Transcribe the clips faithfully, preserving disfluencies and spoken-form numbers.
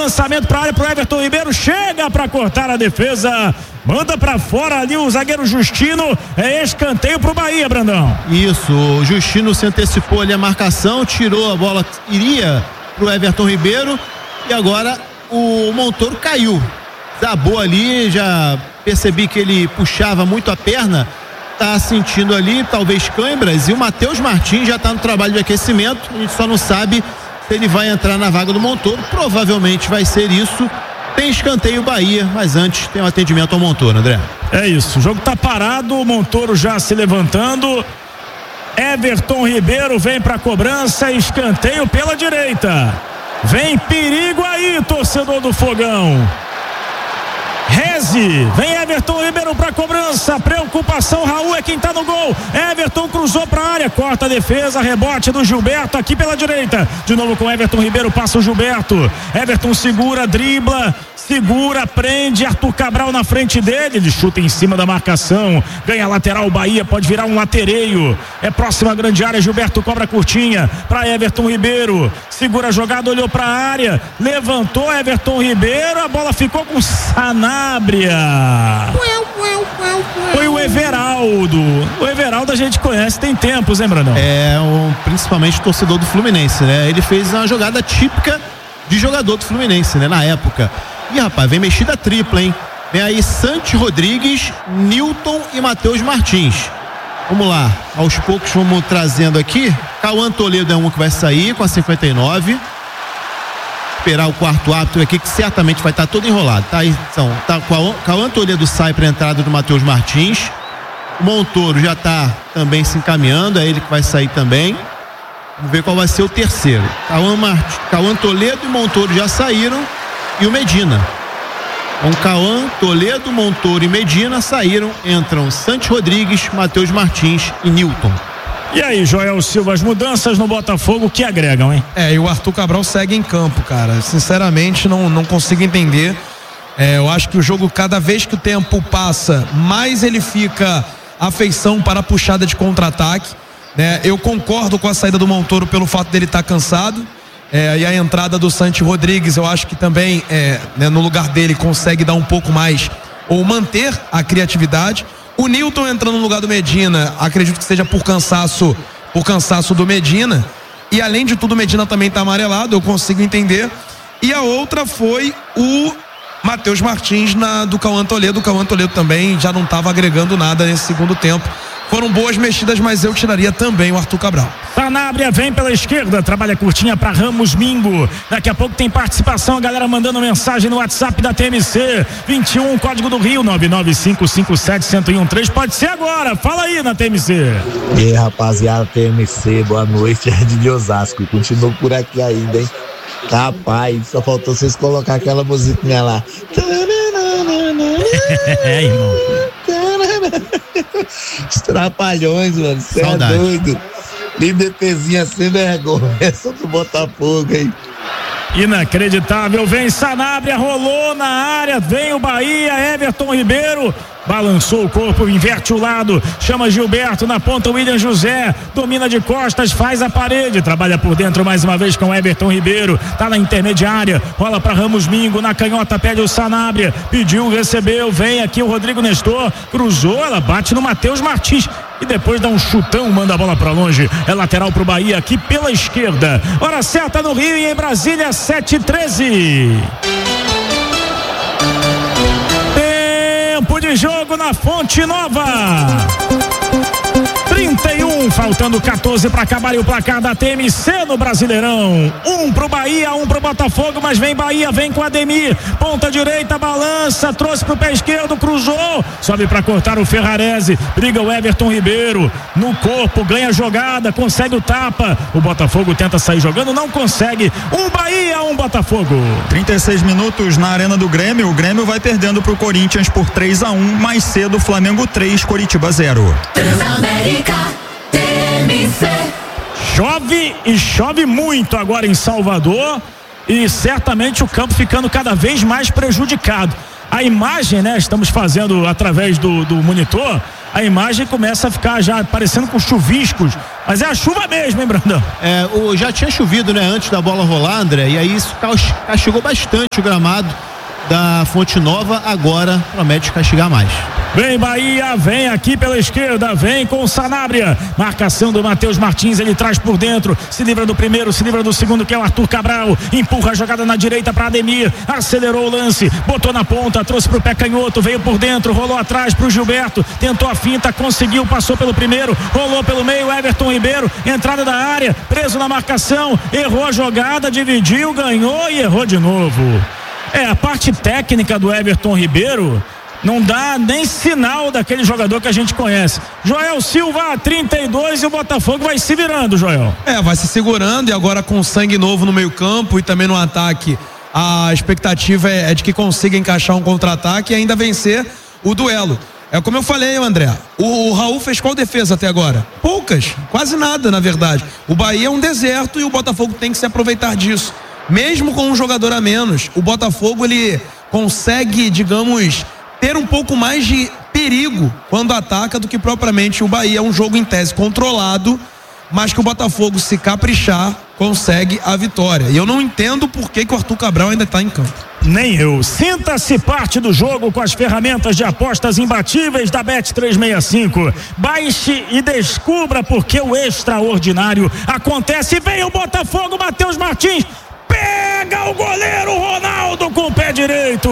lançamento para a área pro Everton Ribeiro, chega para cortar a defesa, manda para fora ali o zagueiro Justino, é escanteio pro Bahia, Brandão. Isso, o Justino se antecipou ali a marcação, tirou a bola que iria pro Everton Ribeiro e agora o Montoro caiu, desabou ali, já percebi que ele puxava muito a perna, tá sentindo ali talvez câimbras, e o Matheus Martins já tá no trabalho de aquecimento, a gente só não sabe se ele vai entrar na vaga do Montoro, provavelmente vai ser isso. Tem escanteio Bahia, mas antes tem um atendimento ao Montoro, André. É isso, o jogo tá parado, o Montoro já se levantando, Everton Ribeiro vem pra cobrança, escanteio pela direita, vem perigo aí, torcedor do Fogão. Reze, vem Everton Ribeiro pra cobrança, preocupação, Raul é quem tá no gol, Everton cruzou pra área, corta a defesa, rebote do Gilberto aqui pela direita, de novo com Everton Ribeiro, passa o Gilberto, Everton segura, dribla, segura, prende, Arthur Cabral na frente dele, ele chuta em cima da marcação, ganha lateral, o Bahia pode virar um latereio, é próxima grande área, Gilberto cobra curtinha pra Everton Ribeiro, segura a jogada, olhou pra área, levantou Everton Ribeiro, a bola ficou com Sanabria, foi o Everaldo, o Everaldo a gente conhece, tem tempos, hein, Brandão? É, um, principalmente torcedor do Fluminense, né? Ele fez uma jogada típica de jogador do Fluminense, né? Na época. E rapaz, vem mexida tripla, hein? Vem aí Santi Rodrigues, Nilton e Matheus Martins. Vamos lá, aos poucos vamos trazendo aqui. Cauã Toledo é um que vai sair com a cinquenta e nove. Esperar o quarto árbitro aqui, que certamente vai estar todo enrolado. Tá aí, então, tá, Cauã Toledo sai para a entrada do Matheus Martins. O Montoro já está também se encaminhando, é ele que vai sair também. Vamos ver qual vai ser o terceiro. Cauã, Mart... Cauã Toledo e Montoro já saíram. E o Medina. Com Cauã, Toledo, Montoro e Medina saíram. Entram Santi Rodrigues, Matheus Martins e Nilton. E aí, Joel Silva, as mudanças no Botafogo que agregam, hein? É, e o Arthur Cabral segue em campo, cara. Sinceramente, não, não consigo entender. É, eu acho que o jogo, cada vez que o tempo passa, mais ele fica afeição para a puxada de contra-ataque, né? Eu concordo com a saída do Montoro pelo fato dele estar cansado. É, e a entrada do Santi Rodrigues, eu acho que também, é, né, no lugar dele, consegue dar um pouco mais, ou manter a criatividade. O Nilton entrando no lugar do Medina, acredito que seja por cansaço, por cansaço do Medina. E além de tudo, o Medina também está amarelado, eu consigo entender. E a outra foi o Matheus Martins na, do Cauã Toledo. O Cauã Toledo também já não estava agregando nada nesse segundo tempo. Foram boas mexidas, mas eu tiraria também o Arthur Cabral. Sanabria vem pela esquerda, trabalha curtinha para Ramos Mingo. Daqui a pouco tem participação, a galera mandando mensagem no WhatsApp da T M C. vinte e um, código do Rio, nove nove cinco cinco sete, um zero um três. Pode ser agora, fala aí na T M C. E aí, rapaziada, T M C, boa noite, é de Osasco. Continuo por aqui ainda, hein? Rapaz, só faltou vocês colocar aquela musiquinha lá. É, irmão. Os Trapalhões, mano, você é doido. LimDPzinha sem vergonha, só do Botafogo, hein? Inacreditável, vem Sanabria, rolou na área, vem o Bahia, Everton Ribeiro, balançou o corpo, inverte o lado, chama Gilberto na ponta, William José, domina de costas, faz a parede, trabalha por dentro mais uma vez com Everton Ribeiro, tá na intermediária, rola para Ramos Mingo, na canhota pede o Sanabria, pediu, recebeu, vem aqui o Rodrigo Nestor, cruzou, ela bate no Matheus Martins e depois dá um chutão, manda a bola pra longe, é lateral pro Bahia aqui pela esquerda. Hora certa no Rio e em Brasília, sete e treze. Tempo de jogo na Fonte Nova. trinta e um, faltando quatorze para acabar o placar da T M C no Brasileirão. Um pro Bahia, um pro Botafogo, mas vem Bahia, vem com Ademir, ponta direita, balança, trouxe pro pé esquerdo, cruzou, sobe para cortar o Ferrarese, briga o Everton Ribeiro, no corpo, ganha jogada, consegue o tapa, o Botafogo tenta sair jogando, não consegue, um Bahia, um Botafogo. trinta e seis minutos na Arena do Grêmio, o Grêmio vai perdendo pro Corinthians por três a um, mais cedo Flamengo três, Coritiba zero. Transamérica T M C. Chove e chove muito agora em Salvador e certamente o campo ficando cada vez mais prejudicado. A imagem, né, estamos fazendo através do, do monitor, a imagem começa a ficar já parecendo com chuviscos, mas é a chuva mesmo, hein, Brandão? É, o, já tinha chovido, né, antes da bola rolar, André, e aí isso castigou bastante o gramado da Fonte Nova, agora promete castigar mais. Vem Bahia, vem aqui pela esquerda, vem com o Sanabria, marcação do Matheus Martins, ele traz por dentro, se livra do primeiro, se livra do segundo, que é o Arthur Cabral, empurra a jogada na direita para Ademir, acelerou o lance, botou na ponta, trouxe pro pé canhoto, veio por dentro, rolou atrás pro Gilberto, tentou a finta, conseguiu, passou pelo primeiro, rolou pelo meio, Everton Ribeiro, entrada da área, preso na marcação, errou a jogada, dividiu, ganhou e errou de novo. É, a parte técnica do Everton Ribeiro não dá nem sinal daquele jogador que a gente conhece. Joel Silva, trinta e dois, e o Botafogo vai se virando, Joel. É, vai se segurando, e agora com sangue novo no meio campo e também no ataque, a expectativa é, é de que consiga encaixar um contra-ataque e ainda vencer o duelo. É como eu falei, André, o, o Raul fez qual defesa até agora? Poucas, quase nada, na verdade. O Bahia é um deserto e o Botafogo tem que se aproveitar disso. Mesmo com um jogador a menos, o Botafogo ele consegue, digamos, ter um pouco mais de perigo quando ataca do que propriamente o Bahia. É um jogo em tese controlado, mas que o Botafogo, se caprichar, consegue a vitória. E eu não entendo por que, que o Arthur Cabral ainda está em campo. Nem eu. Sinta-se parte do jogo com as ferramentas de apostas imbatíveis da Bet trezentos e sessenta e cinco. Baixe e descubra por que o extraordinário acontece. Vem o Botafogo, Matheus Martins. Pega o goleiro Ronaldo com o pé direito.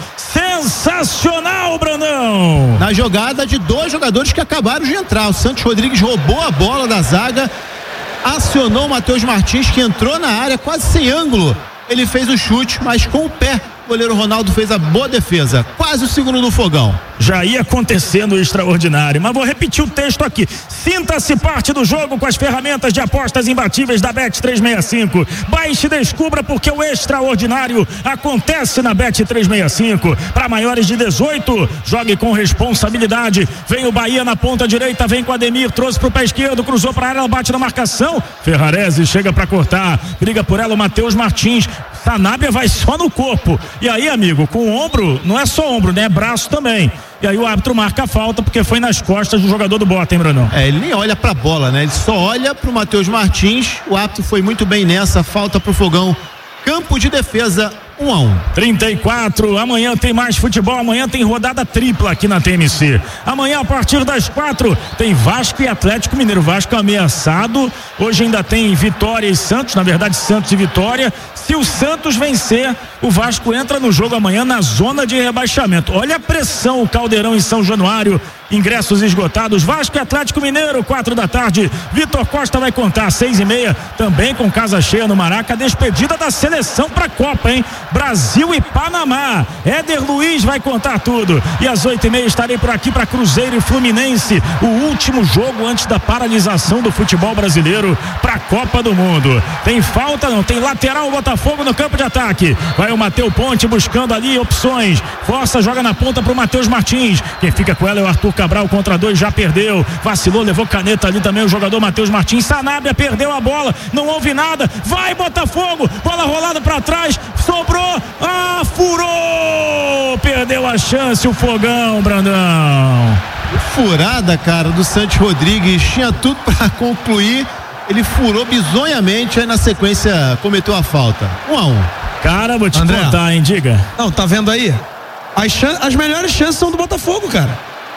Sensacional, Brandão. Na jogada de dois jogadores que acabaram de entrar. O Santos Rodrigues roubou a bola da zaga, acionou o Matheus Martins, que entrou na área quase sem ângulo. Ele fez o chute, mas com o pé. O goleiro Ronaldo fez a boa defesa. Quase o segundo do fogão. Já ia acontecendo o extraordinário, mas vou repetir o texto aqui. Sinta-se parte do jogo com as ferramentas de apostas imbatíveis da Bet trezentos e sessenta e cinco. Baixe e descubra porque o extraordinário acontece na Bet trezentos e sessenta e cinco. Para maiores de dezoito, jogue com responsabilidade. Vem o Bahia na ponta direita, vem com Ademir, trouxe pro pé esquerdo, cruzou para a área, ela bate na marcação. Ferrarese chega para cortar, briga por ela o Matheus Martins. Sanabria vai só no corpo. E aí, amigo, com o ombro, não é só ombro, né? É braço também. E aí o árbitro marca a falta porque foi nas costas do jogador do Bota, hein, Brunão? É, ele nem olha pra bola, né? Ele só olha pro Matheus Martins. O árbitro foi muito bem nessa, falta pro Fogão. Campo de defesa, um a um. trinta e quatro, amanhã tem mais futebol, amanhã tem rodada tripla aqui na T M C. Amanhã, a partir das quatro, tem Vasco e Atlético Mineiro. Vasco ameaçado, hoje ainda tem Vitória e Santos, na verdade Santos e Vitória. Se o Santos vencer, o Vasco entra no jogo amanhã na zona de rebaixamento. Olha a pressão, o Caldeirão em São Januário, ingressos esgotados. Vasco e Atlético Mineiro, quatro da tarde. Vitor Costa vai contar seis e meia, também com casa cheia no Maraca. Despedida da seleção pra Copa, hein? Brasil e Panamá. Éder Luiz vai contar tudo. E às oito e meia estarei por aqui para Cruzeiro e Fluminense, o último jogo antes da paralisação do futebol brasileiro pra Copa do Mundo. Tem falta, não? Tem lateral, Botafogo no campo de ataque. Vai o Matheus Ponte buscando ali opções. Força, joga na ponta pro Matheus Martins. Quem fica com ela é o Arthur Cabral, contra dois, já perdeu. Vacilou, levou caneta ali também o jogador Matheus Martins. Sanabria perdeu a bola, não houve nada. Vai Botafogo, bola rolada pra trás, sobrou, ah, furou, perdeu a chance o Fogão, Brandão. Furada, cara, do Santos Rodrigues, tinha tudo pra concluir. Ele furou bizonhamente, aí na sequência cometeu a falta. Um a um. Cara, vou te André, contar, hein, diga. Não, tá vendo aí? As, chan- as melhores chances são do Botafogo, cara.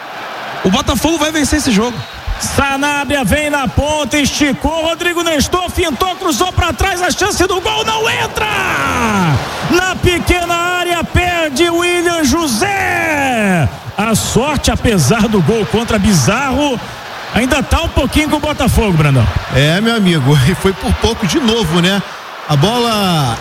O Botafogo vai vencer esse jogo. Sanabria vem na ponta, esticou, Rodrigo Nestor fintou, cruzou pra trás, a chance do gol não entra! Na pequena área, perde o William José. A sorte, apesar do gol contra Bizarro, ainda tá um pouquinho com o Botafogo, Brandão. É, meu amigo, e foi por pouco de novo, né? A bola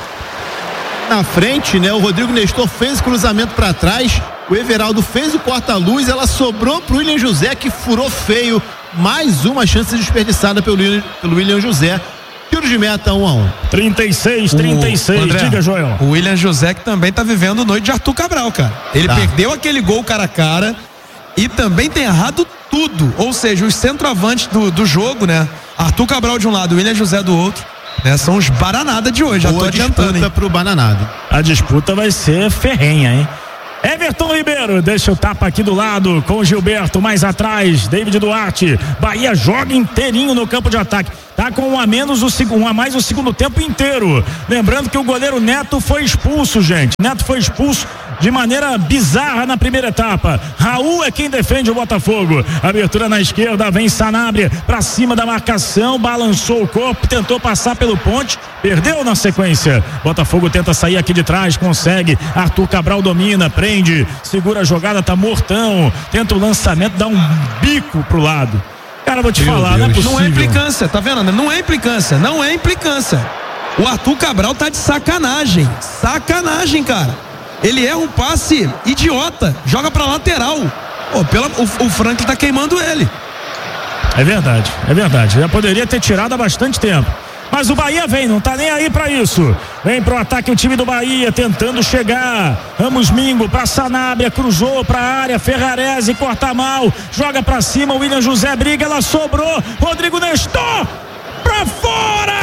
na frente, né? O Rodrigo Nestor fez o cruzamento pra trás, o Everaldo fez o corta-luz, ela sobrou pro William José, que furou feio. Mais uma chance desperdiçada pelo, pelo William José. Tiro de meta, um a um. trinta e seis, trinta e seis, André, diga, Joel. O William José que também tá vivendo noite de Arthur Cabral, cara. Ele Tá. perdeu aquele gol cara a cara e também tem errado tudo. Ou seja, os centroavantes do, do jogo, né? Arthur Cabral de um lado, William José do outro, né? São os baranada de hoje, já tô Boa adiantando, disputa hein? pro Bananado. A disputa vai ser ferrenha, hein? Everton Ribeiro, deixa o tapa aqui do lado com o Gilberto, mais atrás, David Duarte. Bahia joga inteirinho no campo de ataque. Tá com um a menos, o segundo, um a mais o segundo tempo inteiro. Lembrando que o goleiro Neto foi expulso, gente. Neto foi expulso de maneira bizarra na primeira etapa. Raul é quem defende o Botafogo. Abertura na esquerda, vem Sanabria pra cima da marcação, balançou o corpo, tentou passar pelo ponte, perdeu na sequência. Botafogo tenta sair aqui de trás, consegue. Arthur Cabral domina, prende, segura a jogada, tá mortão. Tenta o lançamento, dá um bico pro lado. Cara, vou te Meu falar, Deus. não é possível. Não é implicância, tá vendo, André? Não é implicância, não é implicância. O Arthur Cabral tá de sacanagem. Sacanagem, cara. Ele erra um passe idiota, joga pra lateral. Pô, pela, o, o Franklin tá queimando ele. É verdade, é verdade. Já poderia ter tirado há bastante tempo. Mas o Bahia vem, não tá nem aí pra isso. Vem pro ataque o time do Bahia, tentando chegar. Ramos Mingo pra Sanabria, cruzou pra área, Ferrarese corta mal, joga pra cima, o William José briga, ela sobrou. Rodrigo Nestor pra fora!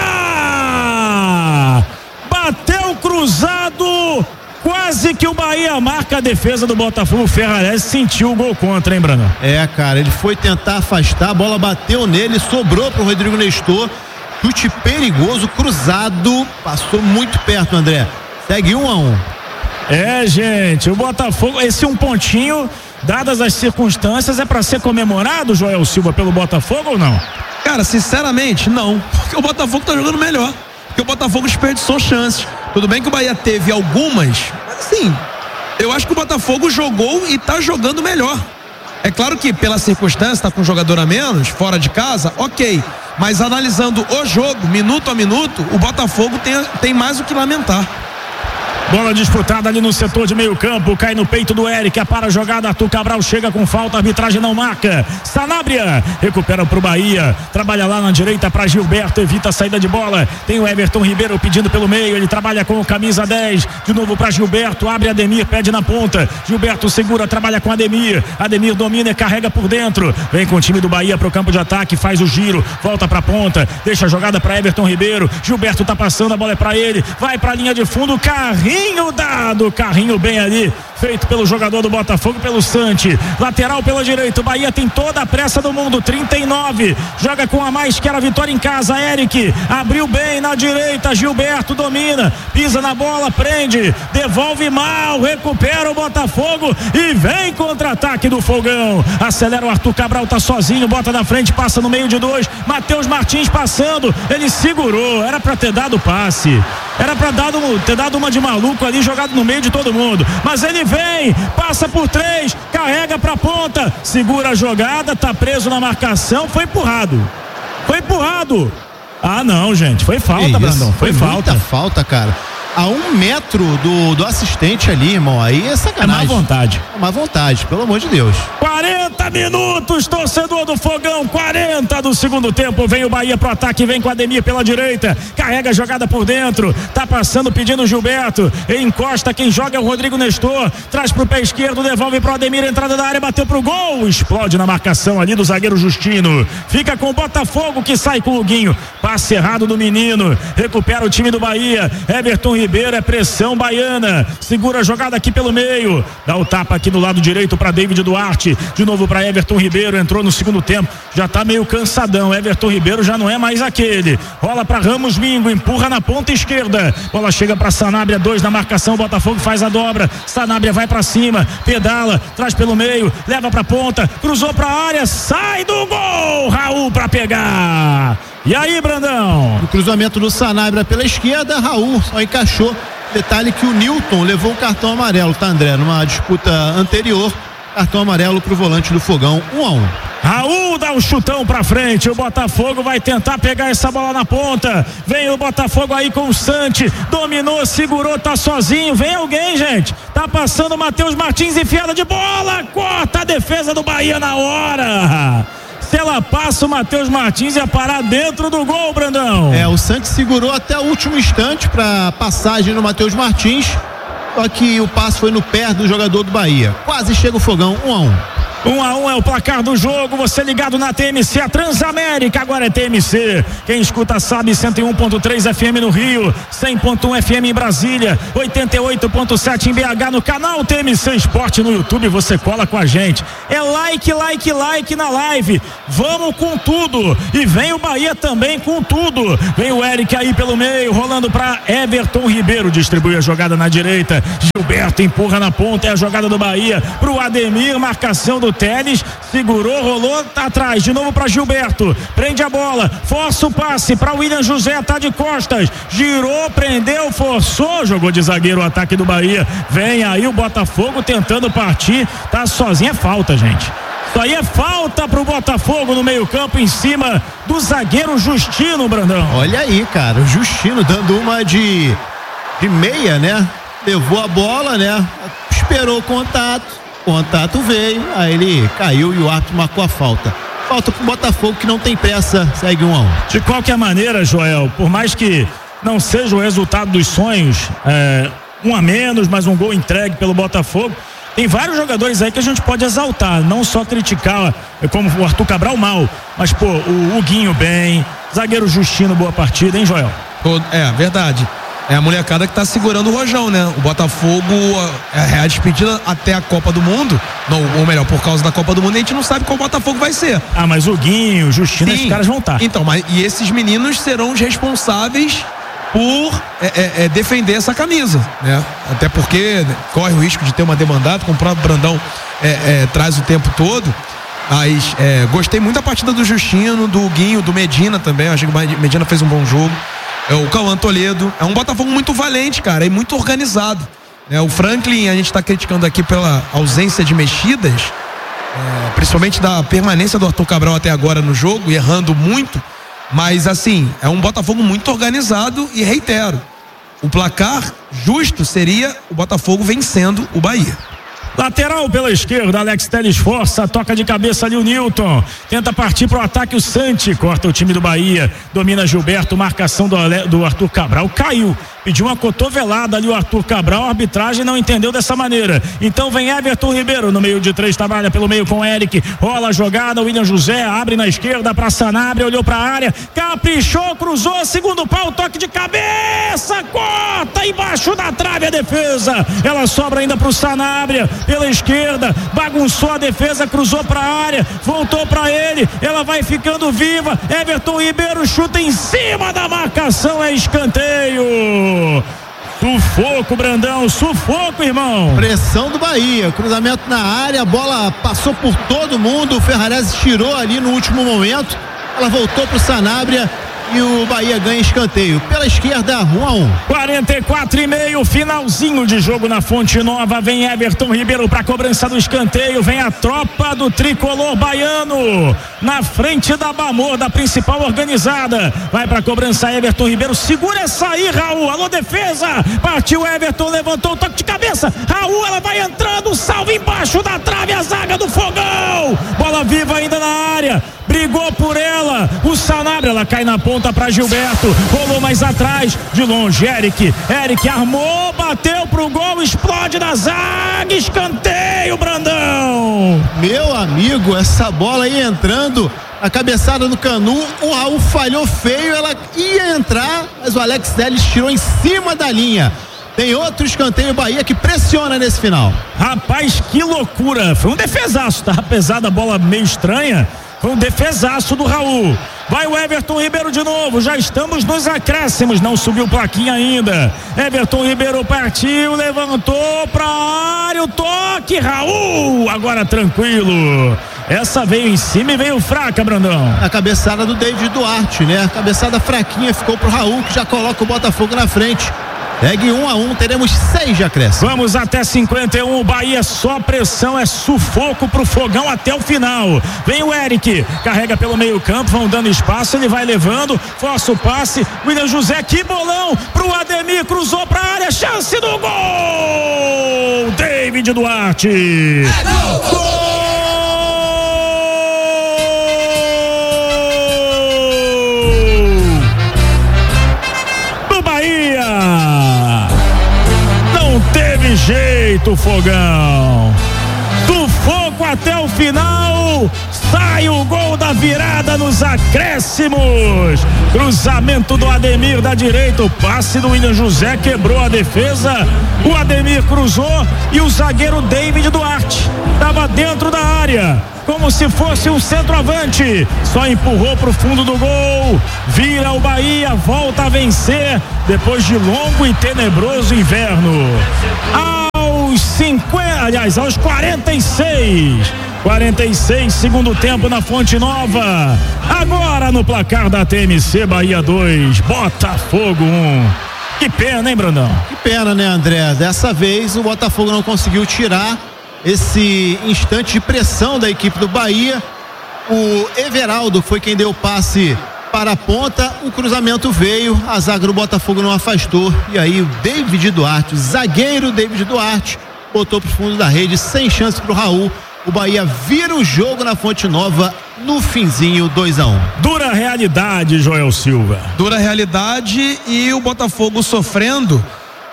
Bateu cruzado. Quase que o Bahia marca a defesa do Botafogo. O Ferrarese sentiu o gol contra, hein, Brandão? É, cara, ele foi tentar afastar, a bola bateu nele, sobrou pro Rodrigo Nestor. Chute perigoso, cruzado, passou muito perto, André. Segue um a um. É, gente, o Botafogo, esse um pontinho, dadas as circunstâncias, é pra ser comemorado, Joel Silva, pelo Botafogo ou não? Cara, sinceramente, não. Porque o Botafogo tá jogando melhor. Porque o Botafogo desperdiçou chances. Tudo bem que o Bahia teve algumas, mas assim, eu acho que o Botafogo jogou e tá jogando melhor. É claro que pela circunstância, tá com um jogador a menos, fora de casa, ok. Mas analisando o jogo, minuto a minuto, o Botafogo tem, tem mais o que lamentar. Bola disputada ali no setor de meio campo, cai no peito do Eric, apara a jogada, Arthur Cabral chega com falta, a arbitragem não marca. Sanabria recupera pro Bahia, trabalha lá na direita para Gilberto, evita a saída de bola, tem o Everton Ribeiro pedindo pelo meio, ele trabalha com o camisa dez, de novo para Gilberto, abre Ademir, pede na ponta, Gilberto segura, trabalha com Ademir, Ademir domina e carrega por dentro, vem com o time do Bahia pro campo de ataque, faz o giro, volta pra ponta, deixa a jogada para Everton Ribeiro, Gilberto tá passando, a bola é para ele, vai pra linha de fundo, carrinho dado, carrinho bem ali, feito pelo jogador do Botafogo, pelo Santi, lateral pela direita, o Bahia tem toda a pressa do mundo, trinta e nove, joga com a mais, quer a vitória em casa, Eric, abriu bem na direita, Gilberto domina, pisa na bola, prende, devolve mal, recupera o Botafogo e vem contra-ataque do Fogão, acelera o Arthur Cabral, tá sozinho, bota na frente, passa no meio de dois, Matheus Martins passando, ele segurou, era pra ter dado passe, era pra dado, ter dado uma de maluco ali, jogado no meio de todo mundo, mas ele vem, passa por três, carrega pra ponta, segura a jogada, tá preso na marcação, foi empurrado, foi empurrado. Ah não, gente, foi falta, Brandão, foi, foi falta. Muita falta, cara. A um metro do, do assistente ali, irmão, aí é sacanagem. É má vontade. É má vontade, pelo amor de Deus. quarenta minutos, torcedor do Fogão, quarenta do segundo tempo, vem o Bahia pro ataque, vem com a Ademir pela direita, carrega a jogada por dentro, tá passando pedindo o Gilberto, encosta, quem joga é o Rodrigo Nestor, traz pro pé esquerdo, devolve pro Ademir, entrada da área, bateu pro gol, explode na marcação ali do zagueiro Justino, fica com o Botafogo que sai com o Huguinho, passe errado do menino, recupera o time do Bahia, Everton Ribeiro, é pressão baiana, segura a jogada aqui pelo meio, dá o tapa aqui do lado direito para David Duarte, de novo para Everton Ribeiro, entrou no segundo tempo, já tá meio cansadão, Everton Ribeiro já não é mais aquele, rola para Ramos Mingo, empurra na ponta esquerda, bola chega para Sanabria, dois na marcação, Botafogo faz a dobra, Sanabria vai para cima, pedala, traz pelo meio, leva para ponta, cruzou para a área, sai do gol, Raul para pegar. E aí, Brandão? O cruzamento do Sanabria pela esquerda, Raul só encaixou. Detalhe que o Newton levou um cartão amarelo, tá, André? Numa disputa anterior, cartão amarelo pro volante do Fogão, um a um. Raul dá um chutão pra frente, o Botafogo vai tentar pegar essa bola na ponta, vem o Botafogo aí com o Santi, dominou, segurou, tá sozinho, vem alguém, gente, tá passando o Matheus Martins, enfiada de bola, corta a defesa do Bahia na hora. Se ela passa, o Matheus Martins ia parar dentro do gol, Brandão. É, o Santos segurou até o último instante para passagem no Matheus Martins, só que o passe foi no pé do jogador do Bahia. Quase chega o Fogão, um a um. Um a um é o placar do jogo, você ligado na T M C, a Transamérica agora é T M C. Quem escuta sabe, cento e um ponto três F M no Rio, cem ponto um F M em Brasília, oitenta e oito ponto sete em B H, no canal T M C Esporte no YouTube, você cola com a gente. É like, like, like na live. Vamos com tudo. E vem o Bahia também com tudo. Vem o Eric aí pelo meio, rolando para Everton Ribeiro, distribui a jogada na direita. Gilberto empurra na ponta, é a jogada do Bahia pro Ademir, marcação do Teles, segurou, rolou, tá atrás, de novo para Gilberto, prende a bola, força o passe para William José, tá de costas, girou, prendeu, forçou, jogou de zagueiro o ataque do Bahia. Vem aí o Botafogo tentando partir, tá sozinho, é falta, gente. Isso aí é falta pro Botafogo no meio-campo, em cima do zagueiro Justino, Brandão. Olha aí, cara, o Justino dando uma de de meia, né? Levou a bola, né? Esperou o contato. Contato veio, aí ele caiu e o árbitro marcou a falta. Falta pro Botafogo, que não tem pressa, segue um a um. De qualquer maneira, Joel, por mais que não seja o resultado dos sonhos, é, um a menos, mas um gol entregue pelo Botafogo, tem vários jogadores aí que a gente pode exaltar, não só criticar, como o Arthur Cabral mal, mas pô, o Huguinho bem, zagueiro Justino, boa partida, hein, Joel? É, verdade. É a molecada que tá segurando o rojão, né? O Botafogo é a despedida até a Copa do Mundo, não, ou melhor, por causa da Copa do Mundo, a gente não sabe qual Botafogo vai ser. Ah, mas o Guinho, o Justino, esses caras vão estar. Então, mas e esses meninos serão os responsáveis por é, é, é, defender essa camisa, né? Até porque corre o risco de ter uma demandada, como o próprio Brandão é, é, traz o tempo todo. Mas é, gostei muito da partida do Justino, do Guinho, do Medina também. Acho que o Medina fez um bom jogo. É o Cauã Toledo, é um Botafogo muito valente, cara, e muito organizado. É, o Franklin, a gente está criticando aqui pela ausência de mexidas, é, principalmente da permanência do Arthur Cabral até agora no jogo, e errando muito, mas assim, é um Botafogo muito organizado e reitero, o placar justo seria o Botafogo vencendo o Bahia. Lateral pela esquerda, Alex Teles força, toca de cabeça ali o Newton, tenta partir pro ataque o Santi, corta o time do Bahia, domina Gilberto, marcação do, Ale, do Arthur Cabral, caiu, pediu uma cotovelada ali o Arthur Cabral, a arbitragem não entendeu dessa maneira, então vem Everton Ribeiro no meio de três, trabalha pelo meio com o Eric, rola a jogada, William José abre na esquerda pra Sanabria, olhou pra área, caprichou, cruzou, segundo pau, toque de cabeça, corta embaixo da trave a defesa, ela sobra ainda pro Sanabria, pela esquerda, bagunçou a defesa, cruzou para a área, voltou para ele, ela vai ficando viva, Everton Ribeiro chuta em cima da marcação, é escanteio. Sufoco, Brandão, sufoco, irmão. Pressão do Bahia, cruzamento na área, a bola passou por todo mundo, o Ferrarese tirou ali no último momento, ela voltou pro Sanabria e o Bahia ganha escanteio. Pela esquerda, um a um. quarenta e quatro e meio, finalzinho de jogo na Fonte Nova. Vem Everton Ribeiro para cobrança do escanteio. Vem a tropa do tricolor baiano na frente da Bamor, da principal organizada. Vai para cobrança Everton Ribeiro. Segura essa aí, Raul. Alô, defesa. Partiu Everton, levantou o toque de cabeça. Raul, ela vai entrando. Salve embaixo da trave, a zaga do Fogão. Bola viva ainda na área. Brigou por ela. O Sanabria, ela cai na ponta para Gilberto, rolou mais atrás, de longe, Eric, Eric armou, bateu pro gol, explode na zaga, escanteio, Brandão. Meu amigo, essa bola aí entrando, a cabeçada no Canu, o Raul falhou feio, ela ia entrar, mas o Alex Telles tirou em cima da linha. Tem outro escanteio Bahia que pressiona nesse final. Rapaz, que loucura, foi um defesaço, tá? Apesar da bola meio estranha, foi um defesaço do Raul. Vai o Everton Ribeiro de novo, já estamos nos acréscimos, não subiu plaquinha ainda. Everton Ribeiro partiu, levantou pra área, o toque, Raul, agora tranquilo. Essa veio em cima e veio fraca, Brandão. A cabeçada do David Duarte, né? A cabeçada fraquinha ficou pro Raul, que já coloca o Botafogo na frente. Segue um a um, teremos seis de acréscimo. Vamos até cinquenta e um, Bahia só pressão, é sufoco pro Fogão até o final. Vem o Eric, carrega pelo meio campo, vão dando espaço, ele vai levando, força o passe, William José, que bolão pro Ademir, cruzou pra área, chance do gol! David Duarte. É gol! Gol! Jeito, Fogão. Sufoco até o final. Sai o gol da virada nos acréscimos. Cruzamento do Ademir da direita. O passe do William José quebrou a defesa. O Ademir cruzou e o zagueiro David Duarte estava dentro da área, como se fosse um centroavante. Só empurrou pro fundo do gol. Vira o Bahia, volta a vencer depois de longo e tenebroso inverno. Aos cinquenta, aliás, aos quarenta e seis. quarenta e seis, segundo tempo na Fonte Nova. Agora no placar da T M C, Bahia dois, Botafogo um. Que pena, hein, Brandão? Que pena, né, André? Dessa vez o Botafogo não conseguiu tirar esse instante de pressão da equipe do Bahia. O Everaldo foi quem deu o passe para a ponta, o cruzamento veio, a zaga do Botafogo não afastou, e aí o David Duarte, o zagueiro David Duarte, botou pro fundo da rede, sem chance pro Raul. O Bahia vira o jogo na Fonte Nova no finzinho, dois a um. Dura realidade, Joel Silva. Dura realidade, e o Botafogo sofrendo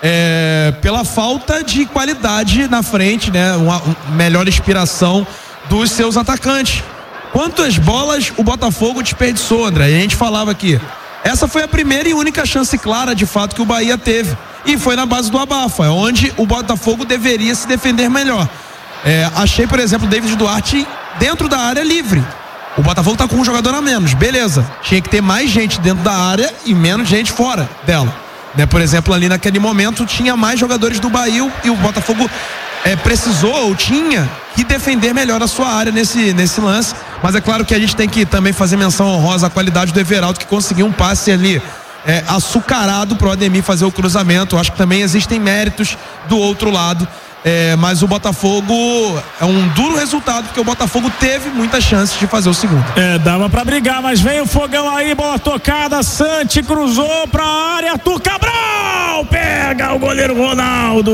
é, pela falta de qualidade na frente, né? Uma, uma melhor inspiração dos seus atacantes. Quantas bolas o Botafogo desperdiçou, André? E a gente falava aqui, essa foi a primeira e única chance clara de fato que o Bahia teve, e foi na base do abafa, é onde o Botafogo deveria se defender melhor. É, achei, por exemplo, o David Duarte dentro da área livre. O Botafogo tá com um jogador a menos, beleza, tinha que ter mais gente dentro da área e menos gente fora dela, né? Por exemplo, ali naquele momento tinha mais jogadores do Bahia e o Botafogo é, precisou ou tinha que defender melhor a sua área nesse, nesse lance. Mas é claro que a gente tem que também fazer menção honrosa à qualidade do Everaldo, que conseguiu um passe ali é, açucarado pro Ademir fazer o cruzamento. Acho que também existem méritos do outro lado. É, mas o Botafogo é um duro resultado, porque o Botafogo teve muitas chances de fazer o segundo. É, dava pra brigar, mas vem o fogão aí, bola tocada, Santi cruzou pra área, Arthur Cabral pega o goleiro Ronaldo.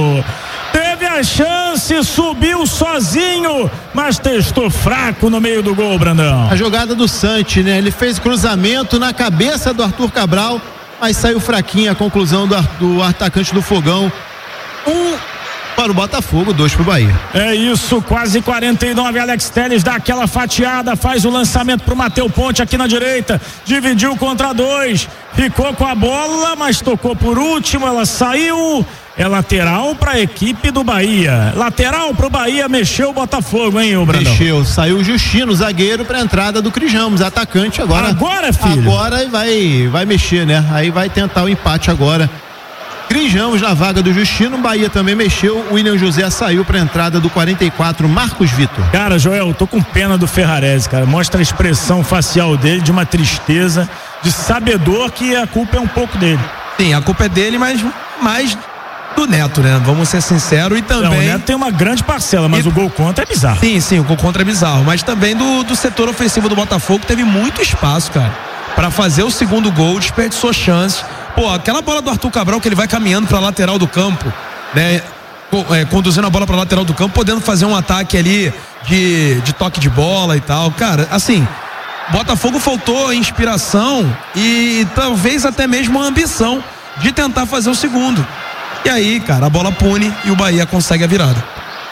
Teve a chance, subiu sozinho, mas testou fraco no meio do gol, Brandão. A jogada do Santi, né? Ele fez cruzamento na cabeça do Arthur Cabral, mas saiu fraquinha a conclusão do, do atacante do Fogão. Um para o Botafogo, dois para o Bahia. É isso, quase quarenta e nove. Alex Telles dá aquela fatiada, faz o lançamento pro Mateu Ponte aqui na direita, dividiu contra dois, ficou com a bola, mas tocou por último, ela saiu. É lateral para a equipe do Bahia. Lateral pro Bahia, mexeu o Botafogo, hein, o Brandão? Mexeu, saiu o Justino, zagueiro, para a entrada do Cris Ramos, atacante agora. Agora, filho? Agora vai, vai mexer, né? Aí vai tentar o empate agora. Cris Ramos na vaga do Justino, Bahia também mexeu, o William José saiu para a entrada do quarenta e quatro, Marcos Vitor. Cara, Joel, tô com pena do Ferrarese, cara, mostra a expressão facial dele de uma tristeza, de sabedor que a culpa é um pouco dele. Sim, a culpa é dele, mas mais do Neto, né? Vamos ser sinceros, e também... Não, o Neto tem uma grande parcela, mas e... o gol contra é bizarro. Sim, sim, o gol contra é bizarro, mas também do, do setor ofensivo do Botafogo teve muito espaço, cara, para fazer o segundo gol, desperdiçou chances. Pô, aquela bola do Arthur Cabral que ele vai caminhando pra lateral do campo, né? É, conduzindo a bola pra lateral do campo, podendo fazer um ataque ali de, de toque de bola e tal. Cara, assim, Botafogo faltou inspiração e talvez até mesmo a ambição de tentar fazer o segundo. E aí, cara, a bola pune e o Bahia consegue a virada.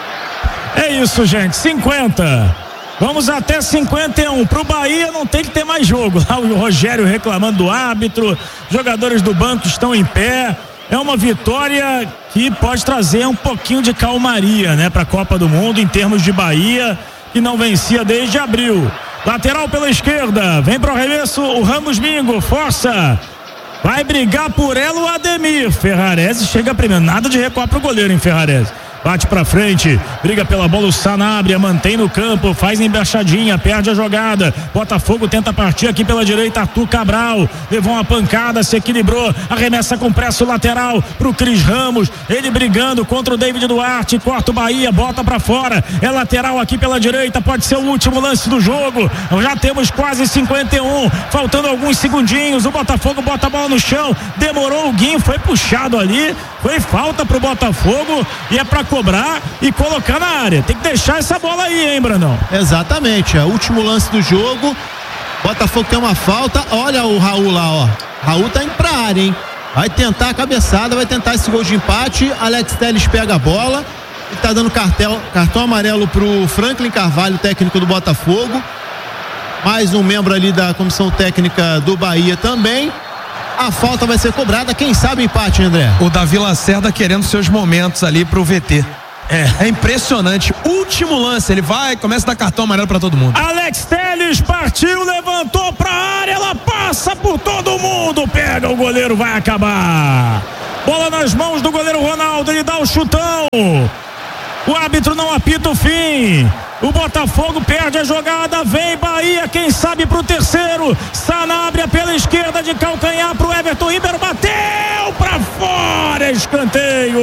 É isso, gente, cinquenta. Vamos até cinquenta e um. Pro Bahia não tem que ter mais jogo. Lá o Rogério reclamando do árbitro. Jogadores do banco estão em pé. É uma vitória que pode trazer um pouquinho de calmaria, né, para a Copa do Mundo em termos de Bahia, que não vencia desde abril. Lateral pela esquerda. Vem pro arremesso o Ramos Mingo. Força. Vai brigar por ela o Ademir. Ferrarese chega primeiro. Nada de recuar pro goleiro, hein, Ferrarese. Bate pra frente, briga pela bola o Sanabria, mantém no campo, faz embaixadinha, perde a jogada. Botafogo tenta partir aqui pela direita, Arthur Cabral levou uma pancada, se equilibrou, arremessa com pressa o lateral pro Cris Ramos, ele brigando contra o David Duarte, corta o Bahia, bota pra fora, é lateral aqui pela direita, pode ser o último lance do jogo. Já temos quase cinquenta e um, faltando alguns segundinhos, o Botafogo bota a bola no chão, demorou o Guinho, foi puxado ali, foi falta pro Botafogo e é pra cobrar e colocar na área. Tem que deixar essa bola aí, hein, Brandão? Exatamente, é o último lance do jogo. Botafogo tem uma falta. Olha o Raul lá, ó. Raul tá indo pra área, hein? Vai tentar a cabeçada, vai tentar esse gol de empate. Alex Telles pega a bola. Ele tá dando cartel, cartão amarelo pro Franklin Carvalho, técnico do Botafogo. Mais um membro ali da comissão técnica do Bahia também. A falta vai ser cobrada, quem sabe empate, André. O Davi Lacerda querendo seus momentos ali pro V T. É, é impressionante. Último lance, ele vai, começa a dar cartão amarelo pra todo mundo. Alex Telles partiu, levantou pra área, ela passa por todo mundo, pega o goleiro, vai acabar. Bola nas mãos do goleiro Ronaldo, ele dá o chutão. O árbitro não apita o fim. O Botafogo perde a jogada, vem Bahia, quem sabe pro terceiro. Sanabria pela esquerda de calcanhar pro Everton Ribeiro, bateu pra fora, escanteio.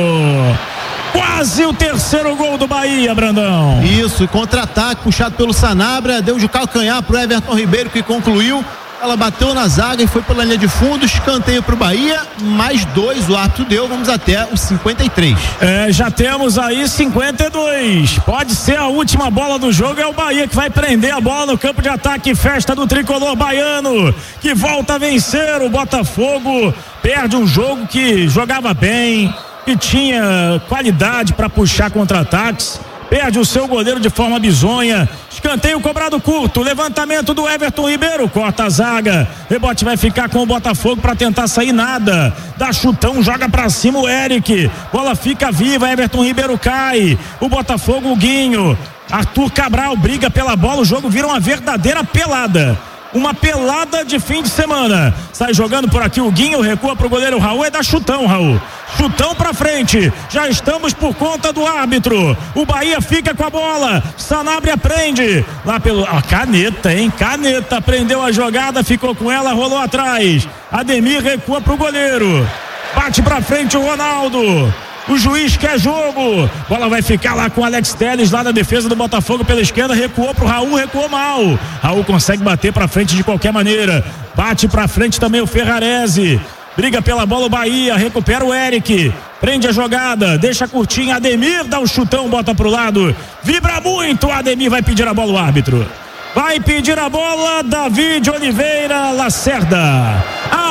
Quase o terceiro gol do Bahia, Brandão. Isso, contra-ataque puxado pelo Sanabria, deu de calcanhar pro Everton Ribeiro que concluiu. Ela bateu na zaga e foi pela linha de fundo, escanteio pro Bahia, mais dois o árbitro deu, vamos até os cinquenta e três. É, já temos aí cinquenta e dois. Pode ser a última bola do jogo, é o Bahia que vai prender a bola no campo de ataque, festa do tricolor baiano, que volta a vencer. O Botafogo perde um jogo que jogava bem, que tinha qualidade para puxar contra-ataques. Perde o seu goleiro de forma bizonha. Escanteio cobrado curto. Levantamento do Everton Ribeiro. Corta a zaga. Rebote vai ficar com o Botafogo para tentar sair nada. Dá chutão, joga para cima o Eric. Bola fica viva. Everton Ribeiro cai. O Botafogo, o Guinho. Arthur Cabral briga pela bola. O jogo vira uma verdadeira pelada. Uma pelada de fim de semana. Sai jogando por aqui o Guinho, recua pro goleiro Raul, é dar chutão, Raul. Chutão pra frente. Já estamos por conta do árbitro. O Bahia fica com a bola. Sanabria prende. Lá pelo. Ah, caneta, hein? Caneta. Prendeu a jogada, ficou com ela, rolou atrás. Ademir recua pro goleiro. Bate pra frente o Ronaldo. O juiz quer jogo. Bola vai ficar lá com o Alex Telles, lá na defesa do Botafogo pela esquerda. Recuou pro Raul, recuou mal. Raul consegue bater pra frente de qualquer maneira. Bate pra frente também o Ferrarese. Briga pela bola o Bahia, recupera o Eric. Prende a jogada, deixa curtinho. Ademir dá um chutão, bota pro lado. Vibra muito, Ademir vai pedir a bola o árbitro. Vai pedir a bola David Oliveira Lacerda.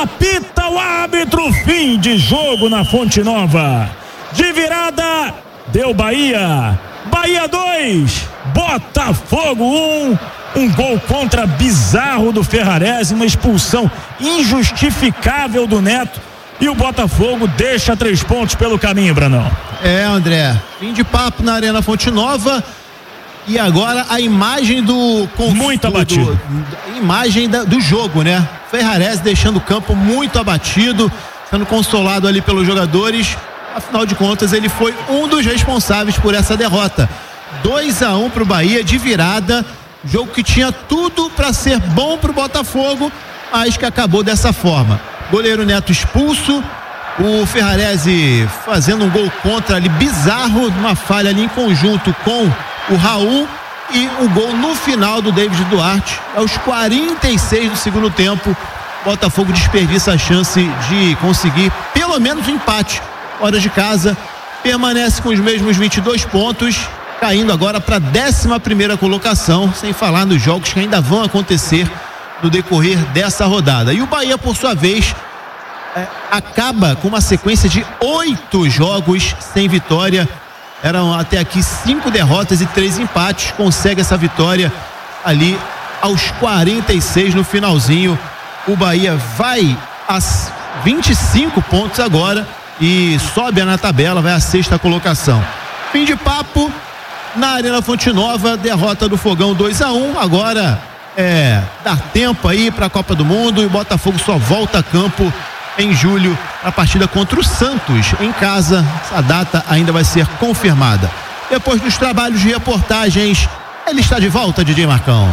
Apita o árbitro, fim de jogo na Fonte Nova. De virada, deu Bahia. Bahia dois, Botafogo um. Um gol contra bizarro do Ferrarese, uma expulsão injustificável do Neto. E o Botafogo deixa três pontos pelo caminho, Branão. É, André, fim de papo na Arena Fonte Nova. E agora a imagem do... Muito abatido. Do, imagem da, do jogo, né? Ferrarese deixando o campo muito abatido, sendo consolado ali pelos jogadores. Afinal de contas, ele foi um dos responsáveis por essa derrota. dois a um pro Bahia de virada, jogo que tinha tudo para ser bom pro Botafogo, mas que acabou dessa forma. Goleiro Neto expulso, o Ferrarese fazendo um gol contra ali bizarro, uma falha ali em conjunto com o Raul, e o gol no final do David Duarte, aos quarenta e seis do segundo tempo. Botafogo desperdiça a chance de conseguir pelo menos um empate. Hora de casa, permanece com os mesmos vinte e dois pontos, caindo agora para a décima primeira colocação, sem falar nos jogos que ainda vão acontecer no decorrer dessa rodada. E o Bahia, por sua vez, é, acaba com uma sequência de oito jogos sem vitória. Eram até aqui cinco derrotas e três empates. Consegue essa vitória ali aos quarenta e seis no finalzinho. O Bahia vai a vinte e cinco pontos agora e sobe na tabela, vai à sexta colocação. Fim de papo na Arena Fonte Nova, derrota do Fogão dois a um. Agora é dar tempo aí para a Copa do Mundo, e o Botafogo só volta a campo em julho, a partida contra o Santos em casa. Essa data ainda vai ser confirmada. Depois dos trabalhos de reportagens, ele está de volta, D J Marcão.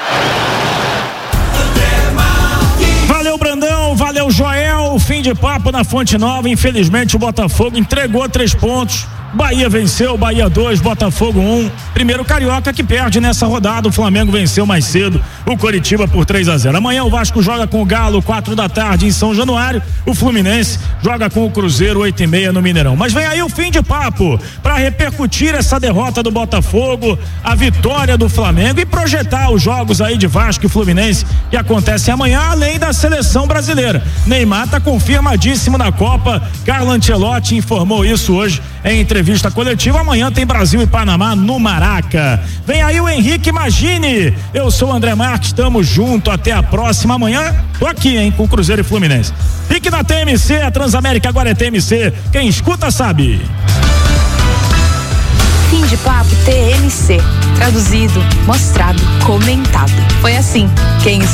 Valeu, Brandão, valeu, Joel. Fim de papo na Fonte Nova. Infelizmente o Botafogo entregou três pontos. Bahia venceu, Bahia dois, Botafogo um. Primeiro carioca que perde nessa rodada. O Flamengo venceu mais cedo o Coritiba por três a zero. Amanhã o Vasco joga com o Galo, quatro da tarde em São Januário. O Fluminense joga com o Cruzeiro, oito e meia no Mineirão. Mas vem aí o fim de papo para repercutir essa derrota do Botafogo, a vitória do Flamengo e projetar os jogos aí de Vasco e Fluminense que acontecem amanhã, além da seleção brasileira. Neymar tá confirmadíssimo na Copa. Carlo Ancelotti informou isso hoje em entrevista coletiva. Amanhã tem Brasil e Panamá no Maraca. Vem aí o Henrique Magini. Eu sou o André Marques, estamos junto até a próxima. Amanhã tô aqui, hein, com Cruzeiro e Fluminense. Fique na T M C, a Transamérica agora é T M C. Quem escuta sabe. Fim de papo T M C. Traduzido, mostrado, comentado. Foi assim. Quem